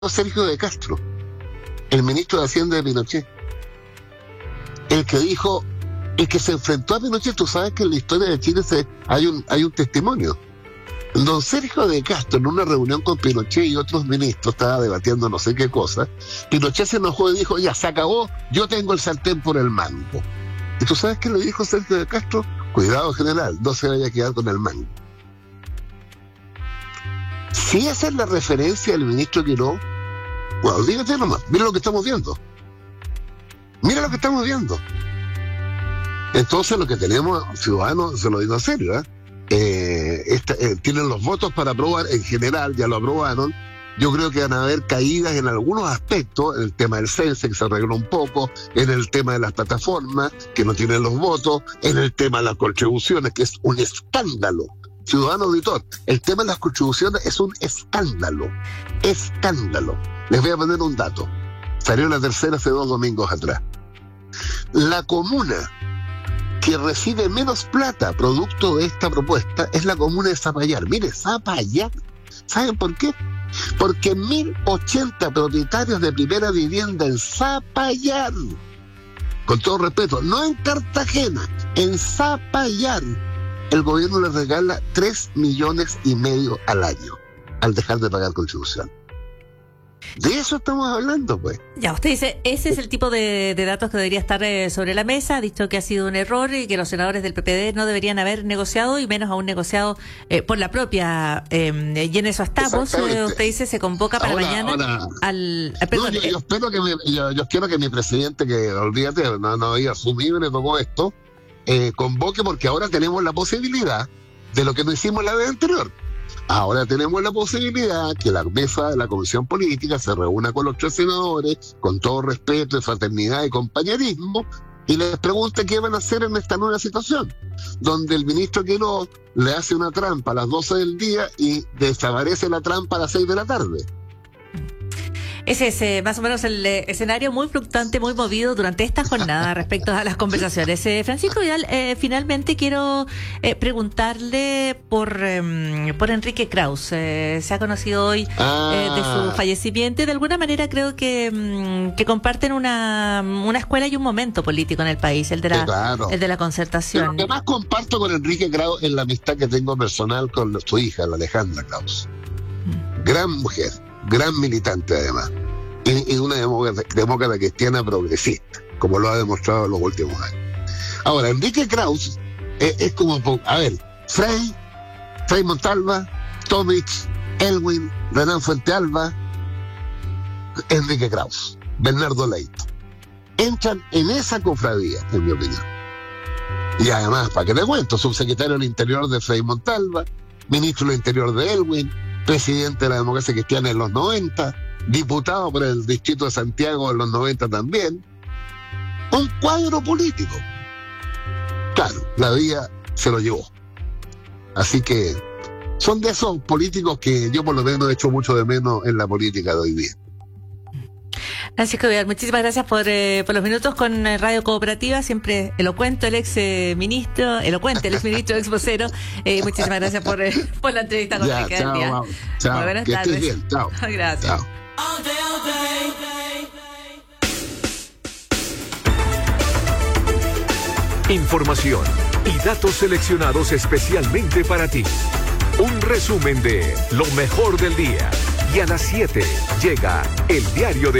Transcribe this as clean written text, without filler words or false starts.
Sergio de Castro, el ministro de Hacienda de Pinochet, el que dijo, el que se enfrentó a Pinochet. Tú sabes que en la historia de Chile hay un testimonio. Don Sergio de Castro, en una reunión con Pinochet y otros ministros, estaba debatiendo no sé qué cosa. Pinochet se enojó y dijo, ya, se acabó, yo tengo el sartén por el mango. ¿Y tú sabes qué le dijo Sergio de Castro? Cuidado, general, no se vaya a quedar con el mango. Si esa es la referencia del ministro Quiró, bueno, dígate nomás, mira lo que estamos viendo. Mira lo que estamos viendo. Entonces lo que tenemos, ciudadanos, se lo digo en serio, tienen los votos para aprobar, en general ya lo aprobaron. Yo creo que van a haber caídas en algunos aspectos, en el tema del CENSE, que se arregló un poco, en el tema de las plataformas, que no tienen los votos, en el tema de las contribuciones, que es un escándalo. Ciudadano auditor, el tema de las contribuciones es un escándalo. Escándalo. Les voy a poner un dato. Salió en La Tercera hace 2 domingos atrás. La comuna que recibe menos plata producto de esta propuesta es la comuna de Zapallar. Mire, Zapallar. ¿Saben por qué? Porque 1.080 propietarios de primera vivienda en Zapallar, con todo respeto, no en Cartagena, en Zapallar, el gobierno les regala 3,5 millones al año al dejar de pagar contribución. De eso estamos hablando, pues. Ya, usted dice, ese es el tipo de datos que debería estar sobre la mesa. Ha dicho que ha sido un error y que los senadores del PPD no deberían haber negociado, y menos aún negociado por la propia. Y en eso estamos. Usted dice, se convoca para mañana al... Perdón, yo quiero que mi presidente, que olvídate, no había asumido y tocó esto, convoque, porque ahora tenemos la posibilidad de lo que no hicimos la vez anterior. Ahora tenemos la posibilidad que la mesa de la Comisión Política se reúna con los 3 senadores, con todo respeto, fraternidad y compañerismo, y les pregunte qué van a hacer en esta nueva situación, donde el ministro Quiró le hace una trampa a las 12 del día y desaparece la trampa a las 6 de la tarde. Ese es más o menos el escenario muy fluctuante, muy movido durante esta jornada respecto a las conversaciones. Francisco Vidal, finalmente quiero preguntarle por Enrique Kraus. Se ha conocido hoy de su fallecimiento, y de alguna manera creo que comparten una escuela y un momento político en el país, el de la concertación. Lo que más comparto con Enrique Kraus es la amistad que tengo personal con su hija, la Alejandra Kraus. Gran mujer. Gran militante además, y una demócrata cristiana progresista, como lo ha demostrado en los últimos años. Ahora, Enrique Kraus es como, a ver, Frei Montalva, Tomich, Elwin, Renan Fuentealba, Enrique Kraus, Bernardo Leito, entran en esa cofradía, en mi opinión. Y además, ¿para qué te cuento? Subsecretario del Interior de Frei Montalva, ministro del Interior de Elwin, presidente de la democracia cristiana en los 90, diputado por el distrito de Santiago en los 90 también. Un cuadro político. Claro, la vida se lo llevó. Así que son de esos políticos que yo por lo menos he hecho mucho de menos en la política de hoy día. Francisco Vidal, muchísimas gracias por los minutos con Radio Cooperativa, siempre elocuente el ex ministro, ex vocero. Muchísimas gracias por la entrevista con ya, chao, día. Chao. Muy buenas tardes. Estés bien, chao. Gracias. Chao. Información y datos seleccionados especialmente para ti. Un resumen de lo mejor del día. Y a las 7 llega el diario de